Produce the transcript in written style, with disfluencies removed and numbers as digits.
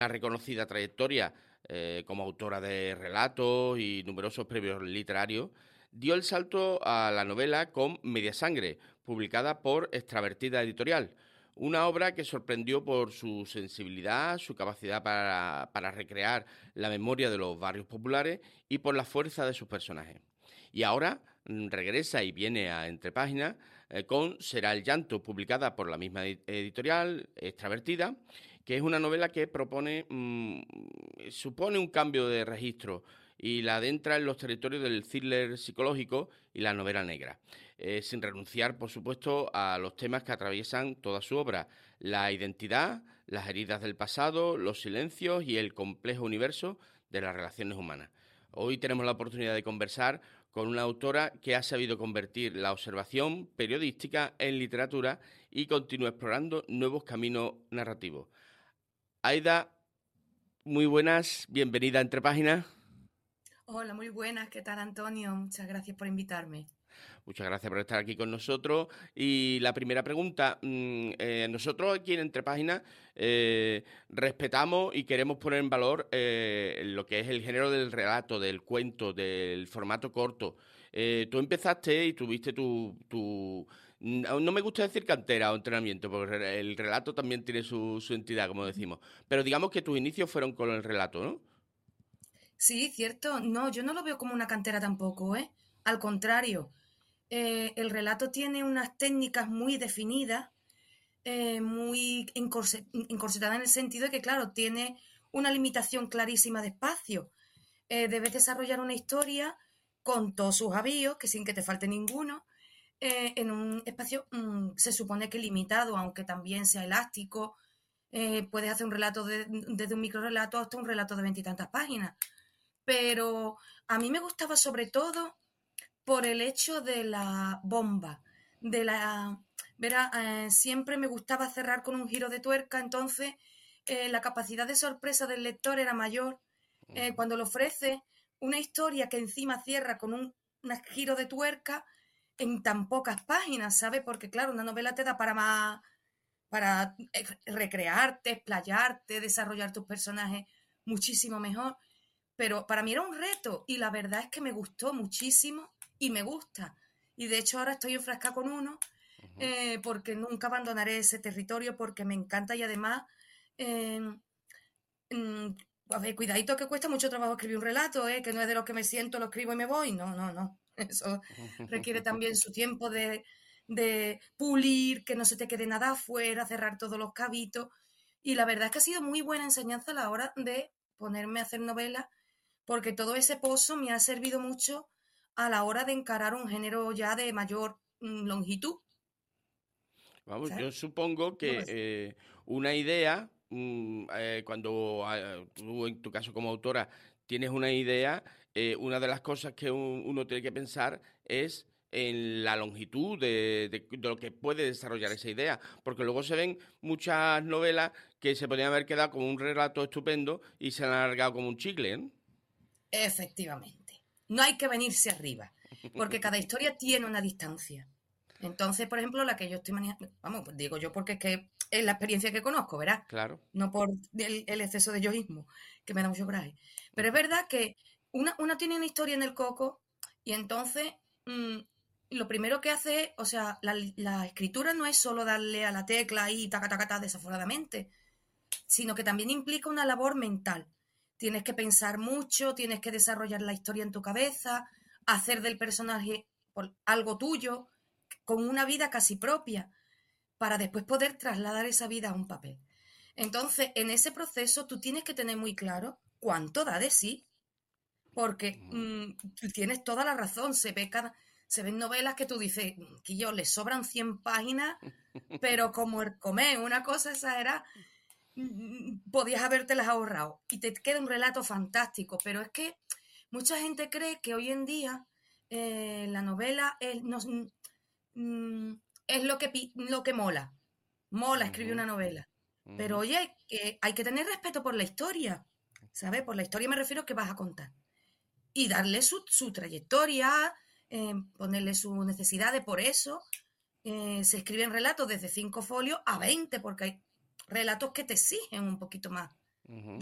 una reconocida trayectoria como autora de relatos y numerosos premios literarios, dio el salto a la novela con Media Sangre, publicada por Extravertida Editorial, una obra que sorprendió por su sensibilidad, su capacidad para recrear la memoria de los barrios populares y por la fuerza de sus personajes. Y ahora regresa y viene a Entre Páginas con Será el llanto, publicada por la misma editorial, Extravertida, que es una novela que supone un cambio de registro y la adentra en los territorios del thriller psicológico y la novela negra, sin renunciar, por supuesto, a los temas que atraviesan toda su obra: la identidad, las heridas del pasado, los silencios y el complejo universo de las relaciones humanas. Hoy tenemos la oportunidad de conversar con una autora que ha sabido convertir la observación periodística en literatura y continúa explorando nuevos caminos narrativos. Aida, muy buenas, bienvenida a Entre Páginas. Hola, muy buenas. ¿Qué tal, Antonio? Muchas gracias por invitarme. Muchas gracias por estar aquí con nosotros. Y la primera pregunta, nosotros aquí en Entre Páginas respetamos y queremos poner en valor lo que es el género del relato, del cuento, del formato corto. Tú empezaste y tuviste no me gusta decir cantera o entrenamiento, porque el relato también tiene su entidad, como decimos. Pero digamos que tus inicios fueron con el relato, ¿no? Sí, cierto. No, yo no lo veo como una cantera tampoco, ¿eh? Al contrario, el relato tiene unas técnicas muy definidas, muy encorsetadas en el sentido de que, claro, tiene una limitación clarísima de espacio. Debes desarrollar una historia con todos sus avíos, que sin que te falte ninguno, en un espacio, se supone que limitado, aunque también sea elástico. Puedes hacer un relato desde un microrelato hasta un relato de veintitantas páginas. Pero a mí me gustaba sobre todo por el hecho de la bomba, de la... Verá, siempre me gustaba cerrar con un giro de tuerca, entonces la capacidad de sorpresa del lector era mayor cuando le ofrece una historia que encima cierra con un giro de tuerca en tan pocas páginas, ¿sabes? Porque claro, una novela te da para más, para recrearte, explayarte, desarrollar tus personajes muchísimo mejor. Pero para mí era un reto y la verdad es que me gustó muchísimo y me gusta. Y de hecho ahora estoy enfrascada con uno Ujú. porque nunca abandonaré ese territorio porque me encanta y además, eh, mm, a ver, cuidadito que cuesta mucho trabajo escribir un relato, que no es de los que me siento, lo escribo y me voy. No, no, no. Eso requiere también su tiempo de pulir, que no se te quede nada afuera, cerrar todos los cabitos. Y la verdad es que ha sido muy buena enseñanza a la hora de ponerme a hacer novelas porque todo ese pozo me ha servido mucho a la hora de encarar un género ya de mayor longitud, Vamos, ¿sabes? yo supongo No que es- una idea, cuando tú en tu caso como autora tienes una idea, una de las cosas que uno tiene que pensar es en la longitud de lo que puede desarrollar esa idea, porque luego se ven muchas novelas que se podrían haber quedado como un relato estupendo y se han alargado como un chicle, ¿eh? Efectivamente. No hay que venirse arriba, porque cada historia tiene una distancia. Entonces, por ejemplo, la que yo estoy manejando, vamos, pues digo yo porque es que es la experiencia que conozco, ¿verdad? Claro. No por el exceso de yoísmo, que me da mucho coraje. Pero es verdad que una tiene una historia en el coco y entonces mm, lo primero que hace es, o sea, la escritura no es solo darle a la tecla y taca, taca, taca desaforadamente, sino que también implica una labor mental. Tienes que pensar mucho, tienes que desarrollar la historia en tu cabeza, hacer del personaje algo tuyo, con una vida casi propia, para después poder trasladar esa vida a un papel. Entonces, en ese proceso tú tienes que tener muy claro cuánto da de sí, porque tienes toda la razón, se ven novelas que tú dices, que yo le sobran 100 páginas, pero como el comer, una cosa exagerada, podías habértelas ahorrado y te queda un relato fantástico, pero es que mucha gente cree que hoy en día la novela mm, es lo que mola. Mola escribir Ujú, una novela. Pero ujú. oye, que hay que tener respeto por la historia, ¿sabes? Por la historia me refiero que vas a contar. Y darle su trayectoria, ponerle sus necesidades, por eso se escriben relatos desde 5 folios a 20 porque hay relatos que te exigen un poquito más. Ujú.